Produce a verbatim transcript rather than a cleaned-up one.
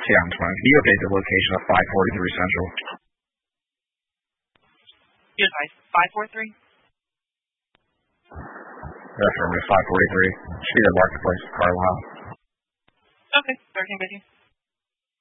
Yeah, I'm twenty. Can you update the location of five forty-three Central? Here's my five forty-three. That's from five forty-three. Should be the marketplace, Carlisle. Okay, thirteen fifty.